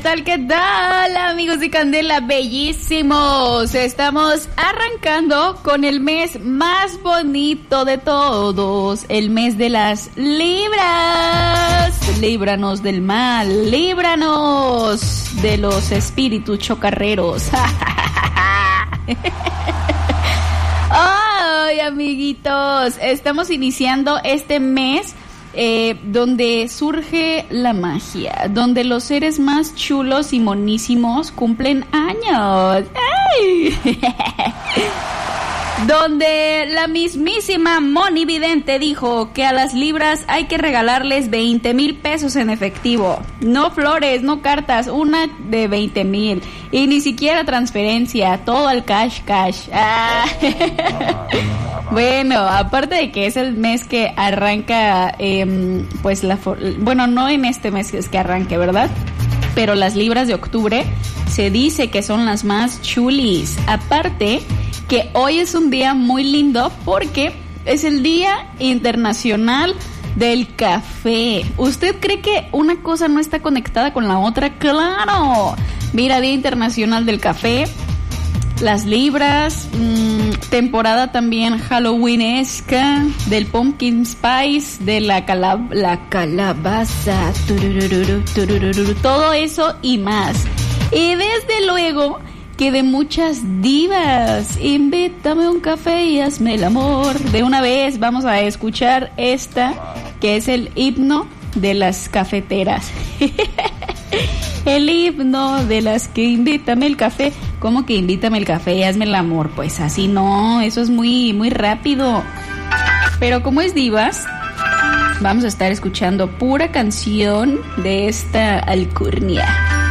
tal? ¿Qué tal, amigos de Candela? Bellísimos. Estamos arrancando con el mes más bonito de todos, el mes de las Libras. Líbranos del mal, líbranos de los espíritus chocarreros. Ay, amiguitos, estamos iniciando este mes donde surge la magia, donde los seres más chulos y monísimos cumplen años. ¡Ay! Donde la mismísima Moni Vidente dijo que a las Libras hay que regalarles 20,000 pesos en efectivo. No flores, no cartas, una de 20,000. Y ni siquiera transferencia, todo al cash. Ah. Bueno, aparte de que es el mes que arranca, pues bueno, no en este mes es que arranque, ¿verdad? Pero las Libras de octubre se dice que son las más chulis. Aparte que hoy es un día muy lindo porque es el Día Internacional del Café. ¿Usted cree que una cosa no está conectada con la otra? ¡Claro! Mira, Día Internacional del Café, las Libras, temporada también halloweenesca, del pumpkin spice, de la calabaza, todo eso y más. Y desde luego que de muchas divas. Invítame un café y hazme el amor. De una vez vamos a escuchar esta, que es el himno de las cafeteras. El himno de las que invítame el café. ¿Cómo que invítame el café y hazme el amor? Pues así no, eso es muy, muy rápido. Pero como es divas, vamos a estar escuchando pura canción de esta alcurnia.